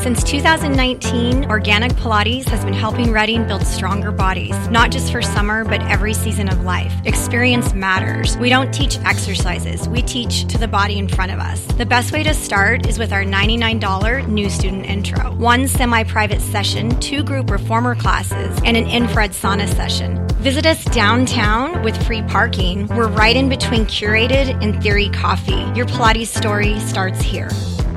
Since 2019, Organic Pilates has been helping Reading build stronger bodies, not just for summer, but every season of life. Experience matters. We don't teach exercises. We teach to the body in front of us. The best way to start is with our $99 new student intro. 1 semi-private session, 2 group reformer classes, and an infrared sauna session. Visit us downtown with free parking. We're right in between Curated and Theory Coffee. Your Pilates story starts here.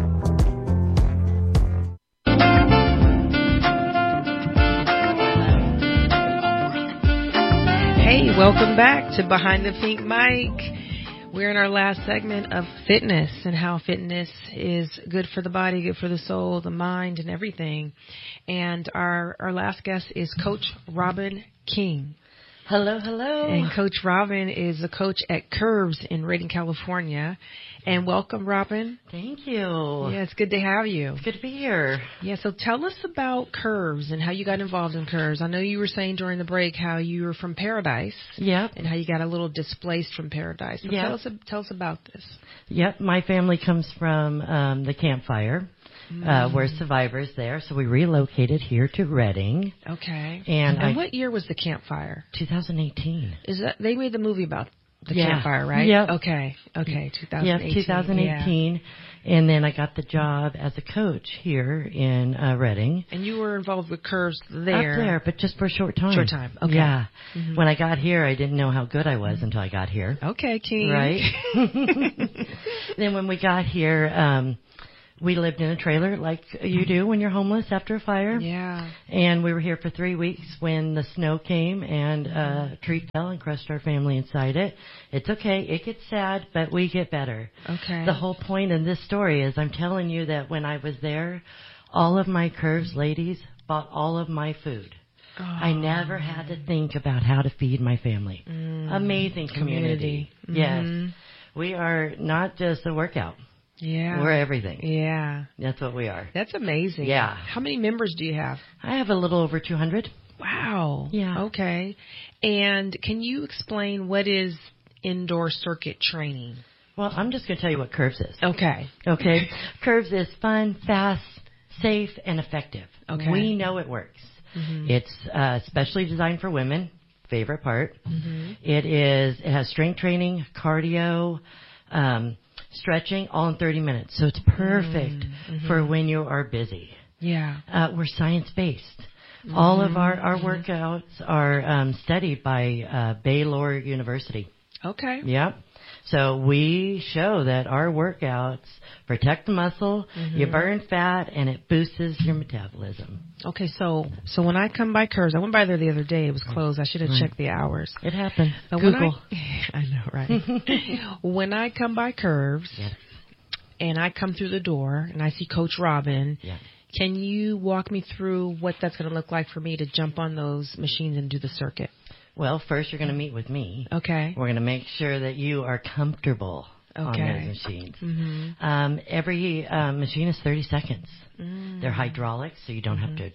Hey, welcome back to Behind the Pink Mic. We're in our last segment of fitness and how fitness is good for the body, good for the soul, the mind, and everything. And our last guest is Coach Robin King. Hello, hello. And Coach Robin is a coach at Curves in Redding, California. And welcome, Robin. Thank you. Yeah, it's good to have you. It's good to be here. Yeah, so tell us about Curves and how you got involved in Curves. I know you were saying during the break how you were from Paradise. Yep. And how you got a little displaced from Paradise. So yep. Tell us about this. Yep, my family comes from the Campfire. We're survivors there, so we relocated here to Redding. Okay. And what year was the Campfire? 2018. Is that they made the movie about the yeah. Campfire, right? Yep. Okay, 2018. Yep, 2018. Yeah. And then I got the job as a coach here in Redding. And you were involved with Curves there? Up there, but just for a short time. Short time, okay. Yeah. Mm-hmm. When I got here, I didn't know how good I was until I got here. Okay, King. Right? Then when we got here, we lived in a trailer like you do when you're homeless after a fire. Yeah. And we were here for 3 weeks when the snow came and a tree fell and crushed our family inside it. It's okay. It gets sad, but we get better. Okay. The whole point in this story is I'm telling you that when I was there, all of my Curves ladies bought all of my food. Oh. I never had to think about how to feed my family. Amazing community. Mm-hmm. Yes. We are not just a workout. Yeah. We're everything. Yeah. That's what we are. That's amazing. Yeah. How many members do you have? I have a little over 200. Wow. Yeah. Okay. And can you explain what is indoor circuit training? Well, I'm just going to tell you what Curves is. Okay. Okay. Curves is fun, fast, safe, and effective. Okay. We know it works. Mm-hmm. It's specially designed for women. Favorite part. Mm-hmm. It has strength training, cardio, stretching, all in 30 minutes. So it's perfect for when you are busy. Yeah. We're science-based. All of our workouts are studied by Baylor University. Okay. Yep. So we show that our workouts protect the muscle, you burn fat, and it boosts your metabolism. Okay, so when I come by Curves, I went by there the other day. It was closed. I should have checked the hours. It happened. Google. I know, right? When I come by Curves, and I come through the door, and I see Coach Robin, can you walk me through what that's going to look like for me to jump on those machines and do the circuit? Well, first you're going to meet with me. Okay. We're going to make sure that you are comfortable on those machines. Mm-hmm. Every machine is 30 seconds. They're hydraulics, so you don't have to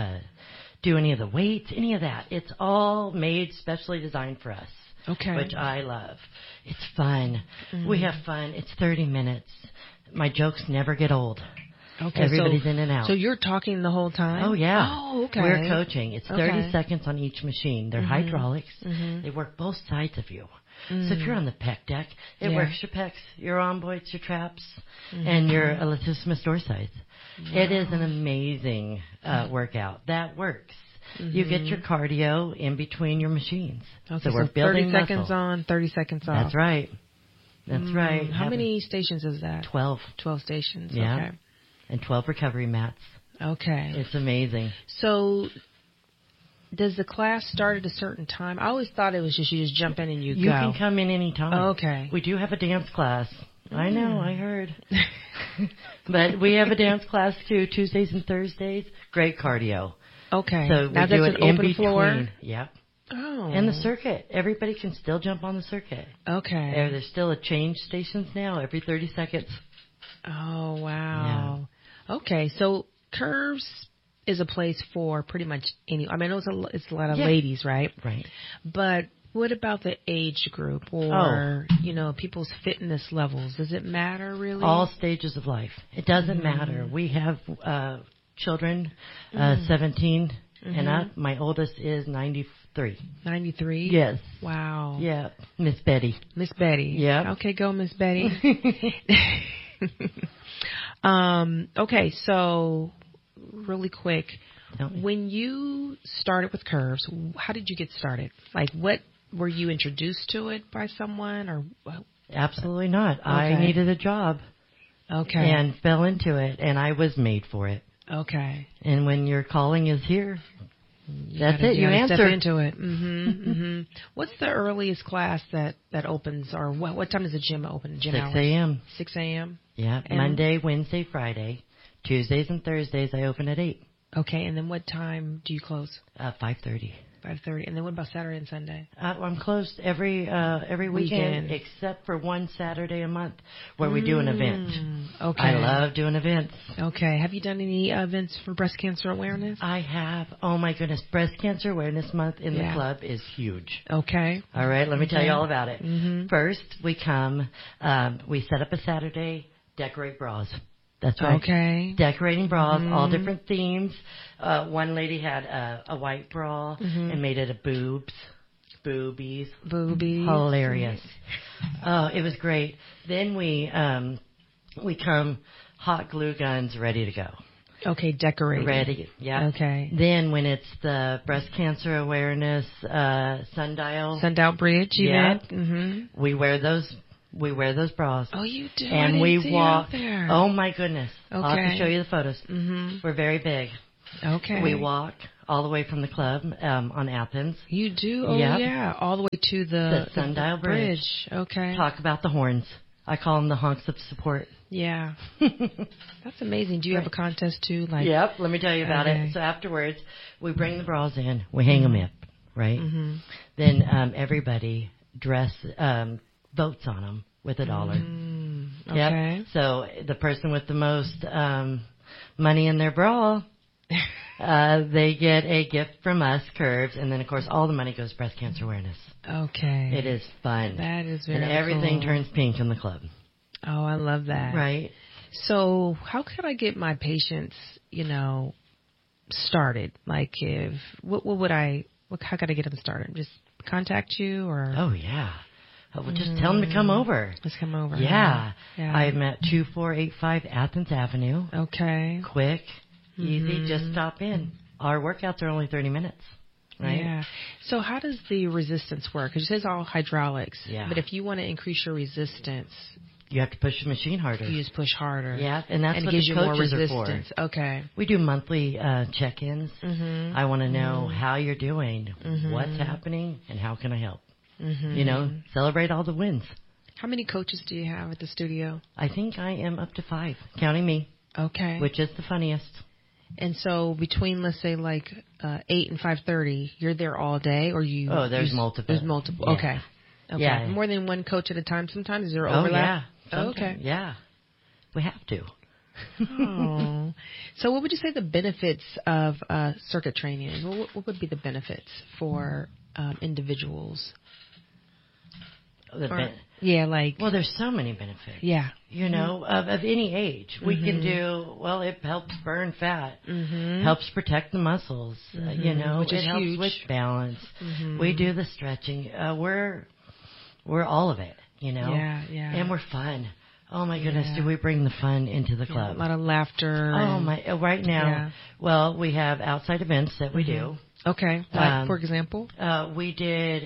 do any of the weights, any of that. It's all made specially designed for us, which I love. It's fun. We have fun. It's 30 minutes. My jokes never get old. Okay, everybody's in and out. So you're talking the whole time? Oh, yeah. Oh, okay. We're coaching. It's 30 seconds on each machine. They're hydraulics. They work both sides of you. So if you're on the pec deck, it works your pecs, your rhomboids, your traps, and your latissimus dorsi. Wow. It is an amazing workout. That works. You get your cardio in between your machines. Okay, so we're building 30 seconds muscle. on, 30 seconds off. That's right. That's right. How many stations is that? 12. 12 stations. Yeah. Okay. And 12 recovery mats. Okay. It's amazing. So does the class start at a certain time? I always thought it was just you just jump in and you go. You can come in any time. Okay. We do have a dance class. I know, I heard. But we have a dance class too, Tuesdays and Thursdays. Great cardio. Okay. So we now do that's it an in open between. Floor? Yep. Oh. And the circuit. Everybody can still jump on the circuit. Okay. There's still a change stations now every 30 seconds. Oh, wow. Yeah. Okay, so Curves is a place for pretty much any. I mean, it's a lot of ladies, right? Right. But what about the age group or people's fitness levels? Does it matter really? All stages of life. It doesn't matter. We have children, 17 and up. My oldest is 93. 93? Yes. Wow. Yeah. Miss Betty. Miss Betty. Yeah. Okay, go Miss Betty. Okay, so really quick, when you started with Curves, how did you get started? Like, what were you introduced to it by someone, or? Absolutely not. Okay. I needed a job. Okay. And fell into it, and I was made for it. Okay. And when your calling is here, that's it. You answer. Step into it. What's the earliest class that opens, or what time does the gym open? Gym 6 hours? 6 a.m. 6 a.m. Yeah. And Monday, Wednesday, Friday. Tuesdays and Thursdays I open at 8. Okay. And then what time do you close? 5:30. 5:30. And then what about Saturday and Sunday? I'm closed every weekend except for one Saturday a month where we do an event. Okay. I love doing events. Okay. Have you done any events for breast cancer awareness? I have. Oh my goodness. Breast Cancer Awareness Month in the club is huge. Okay. All right. Let me tell you all about it. First, we come, we set up a Saturday, decorate bras. That's right. Okay. Decorating bras, all different themes. One lady had a white bra and made it a boobies. Hilarious. Oh, it was great. Then we come hot glue guns ready to go. Okay, decorating. Ready, yeah. Okay. Then when it's the breast cancer awareness sundial bridge event, we wear those. We wear those bras. Oh, you do? And we walk. There. Oh, my goodness. Okay. I'll have to show you the photos. We're very big. Okay. We walk all the way from the club on Athens. You do? Oh, yeah. All the way to the Sundial Bridge. Okay. Talk about the horns. I call them the honks of support. Yeah. That's amazing. Do you have a contest, too? Yep. Let me tell you about it. So afterwards, we bring the bras in. We hang them up, right? Then everybody votes on them with $1. Okay. Yep. So the person with the most money in their bra, they get a gift from us, Curves, and then of course all the money goes to breast cancer awareness. Okay. It is fun. That is very And everything cool. turns pink in the club. Oh, I love that. Right. So how can I get my patients, started? Like, how could I get them started? Just contact you, or? Oh yeah. Well, just tell them to come over. Let's come over. Yeah. Yeah. I'm at 2485 Athens Avenue. Okay. Quick, easy, just stop in. Our workouts are only 30 minutes, right? Yeah. So how does the resistance work? Because it says all hydraulics. Yeah. But if you want to increase your resistance, you have to push the machine harder. You just push harder. Yeah, and that's what it gives the you more coaches resistance. are for. Okay. We do monthly check-ins. I want to know how you're doing, what's happening, and how can I help. Celebrate all the wins. How many coaches do you have at the studio? I think I am up to 5, counting me. Okay. Which is the funniest. And so between, let's say, 8 and 5:30, you're there all day, or you? Oh, there's multiple. There's multiple. Yeah. Okay. Okay. Yeah. More than one coach at a time. Sometimes is there overlap? Oh, yeah. Okay. Yeah. We have to. Oh. So what would you say the benefits of circuit training is? What would be the benefits for individuals? Well, there's so many benefits. Yeah. Of any age. We can do, it helps burn fat, helps protect the muscles, Which is it helps huge. with balance. We do the stretching. We're all of it, Yeah, yeah. And we're fun. Oh my goodness, do we bring the fun into the club? A lot of laughter. Right now, we have outside events that we do. Okay. For example? We did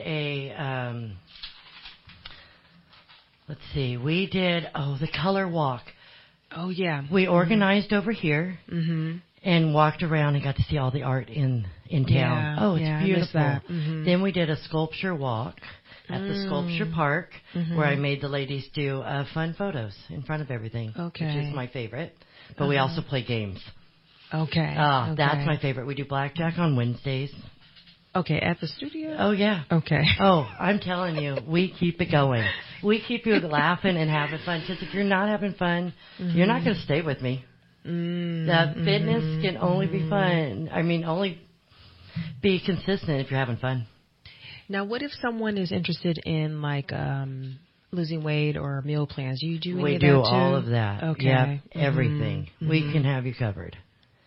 we did the color walk. Oh, yeah. We organized over here and walked around and got to see all the art in town. Yeah, Oh, it's beautiful. I miss that. Then we did a sculpture walk at the sculpture park where I made the ladies do fun photos in front of everything, which is my favorite. But we also play games. Okay. That's my favorite. We do blackjack on Wednesdays. Okay, at the studio? Oh, yeah. Okay. Oh, I'm telling you, we keep it going. We keep you laughing and having fun. Because if you're not having fun, you're not going to stay with me. Fitness can only be fun. Only be consistent if you're having fun. Now, what if someone is interested in, losing weight or meal plans? Do you do any of that, too? We do all of that. Okay. Yep, everything. We can have you covered.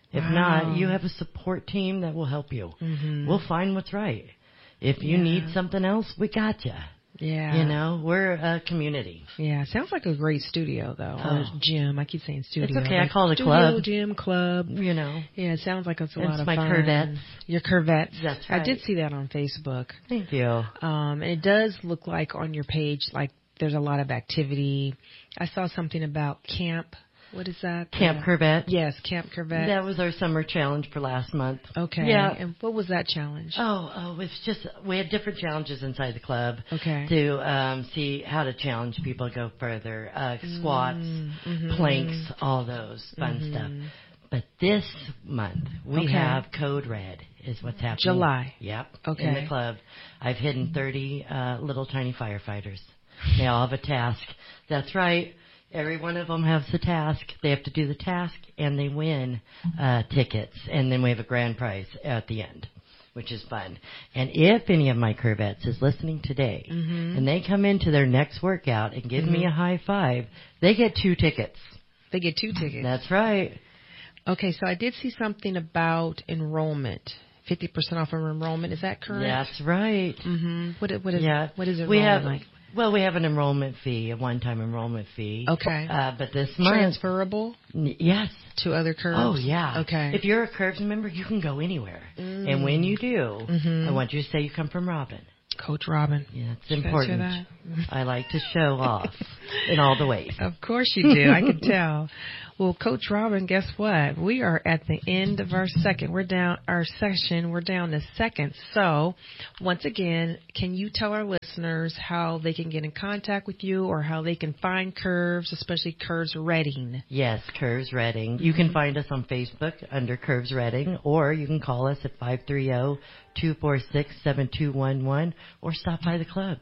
If not, you have a support team that will help you. We'll find what's right. If you need something else, we got you. Yeah. You know, we're a community. Yeah. Sounds like a great studio, though. Or gym. I keep saying studio. It's okay. Like I call it a studio, club. Gym, club. You know. Yeah, it sounds like it's a lot of my fun. Corvettes. Your Corvettes. That's right. I did see that on Facebook. Thank you. And it does look like on your page, like there's a lot of activity. I saw something about camp. What is that? Camp Corvette. Yes, Camp Corvette. That was our summer challenge for last month. Okay. Yeah. And what was that challenge? Oh, it's just, we had different challenges inside the club. Okay. To see how to challenge people to go further. Squats, planks, all those fun stuff. But this month, we have Code Red is what's happening. July. Yep. Okay. In the club. I've hidden 30 little tiny firefighters. They all have a task. That's right. Every one of them has a task. They have to do the task, and they win tickets. And then we have a grand prize at the end, which is fun. And if any of my Corvettes is listening today, and they come into their next workout and give me a high five, they get 2 tickets. They get 2 tickets. That's right. Okay, so I did see something about enrollment. 50% off of enrollment. Is that correct? That's right. What is enrollment we have, like? Well, we have an enrollment fee, a one-time enrollment fee. Okay. But this month... Transferable? Yes. To other curves? Oh, yeah. Okay. If you're a Curves member, you can go anywhere. And when you do, I want you to say you come from Robin. Coach Robin. Yeah, it's important. I like to show off in all the ways. Of course you do. I can tell. Well, Coach Robin, guess what? We are at the end of our session. We're down to seconds. So, once again, can you tell our listeners how they can get in contact with you or how they can find Curves, especially Curves Redding? Yes, Curves Redding. You can find us on Facebook under Curves Redding, or you can call us at 530-246-7211 or stop by the club,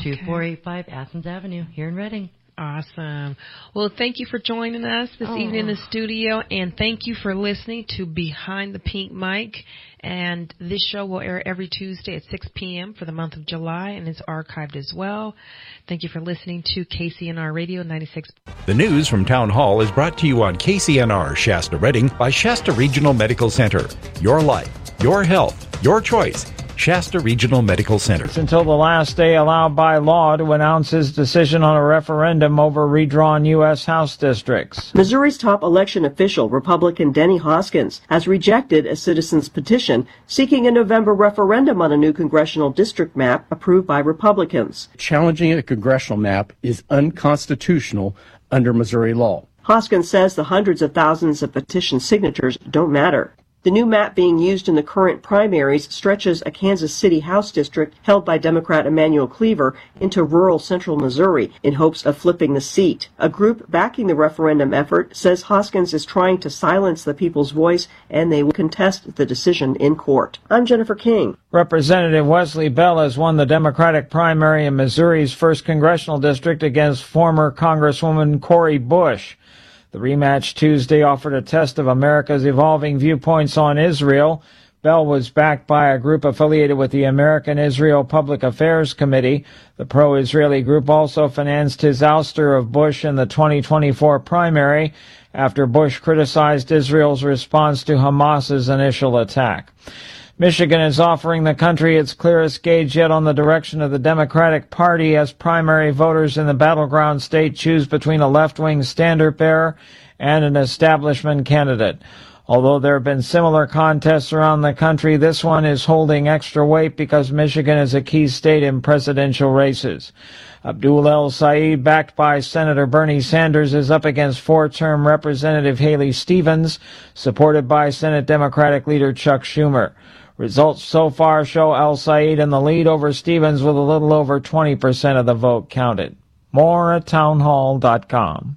2485 Athens Avenue here in Redding. Awesome. Well, thank you for joining us this evening in the studio, and thank you for listening to Behind the Pink Mic. And this show will air every Tuesday at 6 p.m. for the month of July, and it's archived as well. Thank you for listening to KCNR Radio 96. The news from Town Hall is brought to you on KCNR Shasta Redding by Shasta Regional Medical Center. Your life, your health, your choice. Shasta Regional Medical Center. It's until the last day allowed by law to announce his decision on a referendum over redrawn U.S. House districts. Missouri's top election official, Republican Denny Hoskins, has rejected a citizen's petition seeking a November referendum on a new congressional district map approved by Republicans. Challenging a congressional map is unconstitutional under Missouri law. Hoskins says the hundreds of thousands of petition signatures don't matter. The new map being used in the current primaries stretches a Kansas City House district held by Democrat Emanuel Cleaver into rural central Missouri in hopes of flipping the seat. A group backing the referendum effort says Hoskins is trying to silence the people's voice and they will contest the decision in court. I'm Jennifer King. Representative Wesley Bell has won the Democratic primary in Missouri's 1st congressional district against former Congresswoman Cori Bush. The rematch Tuesday offered a test of America's evolving viewpoints on Israel. Bell was backed by a group affiliated with the American Israel Public Affairs Committee. The pro-Israeli group also financed his ouster of Bush in the 2024 primary after Bush criticized Israel's response to Hamas's initial attack. Michigan is offering the country its clearest gauge yet on the direction of the Democratic Party as primary voters in the battleground state choose between a left-wing standard-bearer and an establishment candidate. Although there have been similar contests around the country, this one is holding extra weight because Michigan is a key state in presidential races. Abdul El Sayed, backed by Senator Bernie Sanders, is up against 4-term Representative Haley Stevens, supported by Senate Democratic leader Chuck Schumer. Results so far show El Sayed in the lead over Stevens with a little over 20% of the vote counted. More at townhall.com.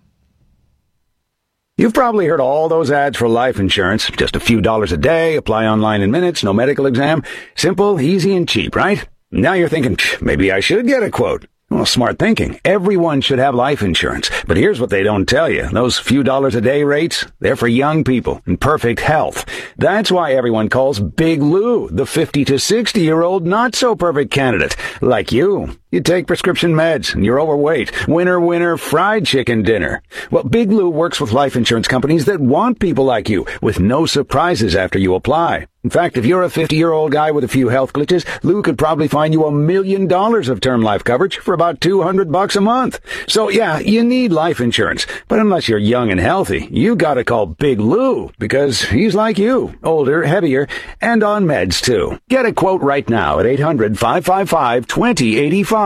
You've probably heard all those ads for life insurance. Just a few dollars a day, apply online in minutes, no medical exam. Simple, easy, and cheap, right? Now you're thinking, maybe I should get a quote. Well, smart thinking. Everyone should have life insurance. But here's what they don't tell you. Those few dollars a day rates, they're for young people in perfect health. That's why everyone calls Big Lou the 50 to 60-year-old not-so-perfect candidate, like you. You take prescription meds, and you're overweight. Winner, fried chicken dinner. Well, Big Lou works with life insurance companies that want people like you, with no surprises after you apply. In fact, if you're a 50-year-old guy with a few health glitches, Lou could probably find you $1 million of term life coverage for about $200 a month. So yeah, you need life insurance. But unless you're young and healthy, you gotta call Big Lou, because he's like you, older, heavier, and on meds too. Get a quote right now at 800-555-2085.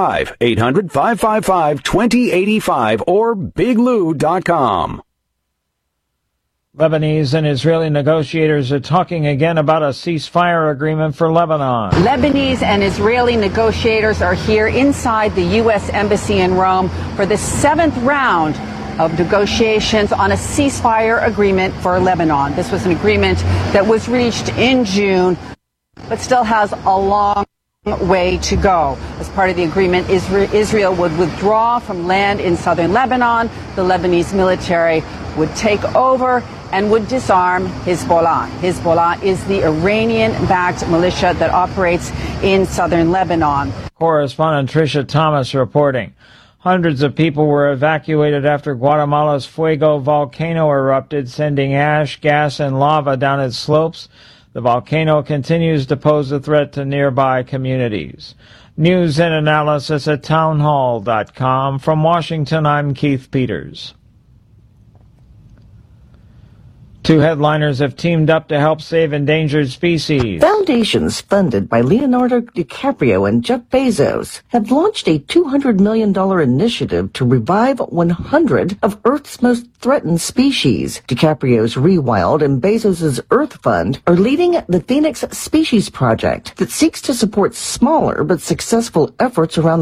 800-555-2085 or biglou.com. Lebanese and Israeli negotiators are talking again about a ceasefire agreement for Lebanon. Lebanese and Israeli negotiators are here inside the U.S. Embassy in Rome for the 7th round of negotiations on a ceasefire agreement for Lebanon. This was an agreement that was reached in June, but still has a long way to go. As part of the agreement, Israel would withdraw from land in southern Lebanon. The Lebanese military would take over and would disarm Hezbollah. Hezbollah is the Iranian-backed militia that operates in southern Lebanon. Correspondent Tricia Thomas reporting. Hundreds of people were evacuated after Guatemala's Fuego volcano erupted, sending ash, gas, and lava down its slopes. The volcano continues to pose a threat to nearby communities. News and analysis at townhall.com. From Washington, I'm Keith Peters. Two headliners have teamed up to help save endangered species. Foundations funded by Leonardo DiCaprio and Jeff Bezos have launched a $200 million initiative to revive 100 of Earth's most threatened species. DiCaprio's Rewild and Bezos's Earth Fund are leading the Phoenix Species Project that seeks to support smaller but successful efforts around the